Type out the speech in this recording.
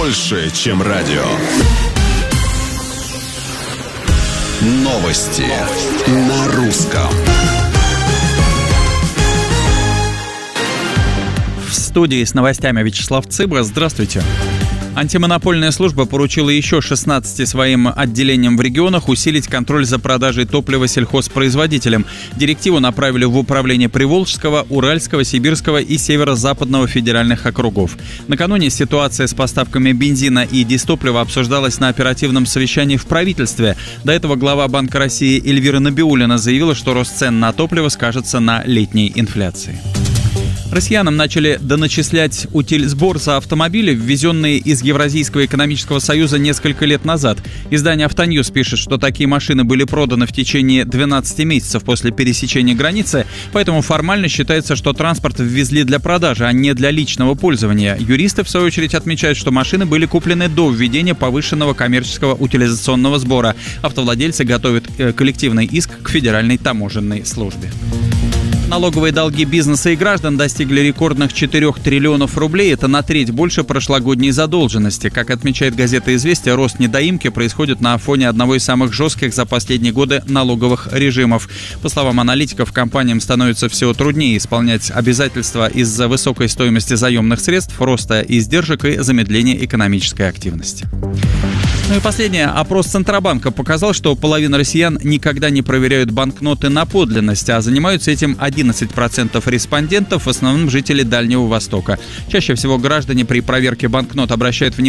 больше, чем радио. Новости на русском. В студии с новостями Вячеслав Цыбра. Здравствуйте. Антимонопольная служба поручила еще 16 своим отделениям в регионах усилить контроль за продажей топлива сельхозпроизводителям. Директиву направили в управление Приволжского, Уральского, Сибирского и Северо-Западного федеральных округов. Накануне ситуация с поставками бензина и дистоплива обсуждалась на оперативном совещании в правительстве. До этого глава Банка России Эльвира Набиуллина заявила, что рост цен на топливо скажется на летней инфляции. Россиянам начали доначислять утильсбор за автомобили, ввезенные из Евразийского экономического союза несколько лет назад. Издание «Автоньюз» пишет, что такие машины были проданы в течение 12 месяцев после пересечения границы, поэтому формально считается, что транспорт ввезли для продажи, а не для личного пользования. Юристы, в свою очередь, отмечают, что машины были куплены до введения повышенного коммерческого утилизационного сбора. Автовладельцы готовят коллективный иск к Федеральной таможенной службе. Налоговые долги бизнеса и граждан достигли рекордных 4 триллионов рублей. Это на треть больше прошлогодней задолженности. Как отмечает газета «Известия», рост недоимки происходит на фоне одного из самых жестких за последние годы налоговых режимов. По словам аналитиков, компаниям становится все труднее исполнять обязательства из-за высокой стоимости заемных средств, роста издержек и замедления экономической активности. Ну и последнее. Опрос Центробанка показал, что половина россиян никогда не проверяют банкноты на подлинность, а занимаются этим 11% респондентов, в основном жители Дальнего Востока. Чаще всего граждане при проверке банкнот обращают внимание